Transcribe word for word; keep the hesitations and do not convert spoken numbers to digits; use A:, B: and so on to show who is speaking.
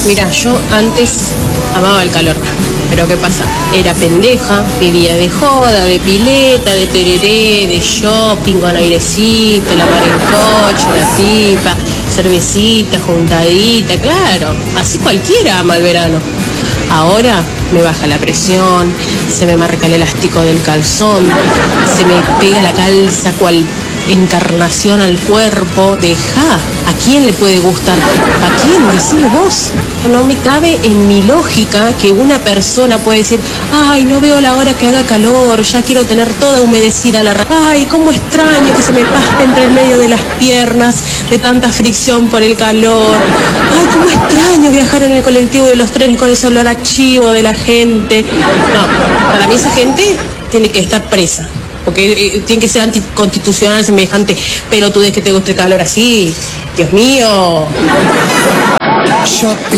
A: Mira, yo antes amaba el calor, pero ¿qué pasa? Era pendeja, vivía de joda, de pileta, de tereré, de shopping con airecito, la mar en coche, la pipa, cervecita, juntadita, claro, así cualquiera ama el verano. Ahora me baja la presión, se me marca el elástico del calzón, se me pega la calza cual encarnación al cuerpo. Deja, ¿a quién le puede gustar? ¿A quién? Decime vos. No me cabe en mi lógica que una persona puede decir, ay, no veo la hora que haga calor, ya quiero tener toda humedecida la raíz. Ay, cómo extraño que se me pase entre el medio de las piernas de tanta fricción por el calor. Ay, cómo extraño viajar en el colectivo de los trenes con ese olor a chivo de la gente. No, para mí esa gente tiene que estar presa. Porque eh, tiene que ser anticonstitucional semejante, pero tú de que te guste el calor así, Dios mío.
B: Shopping.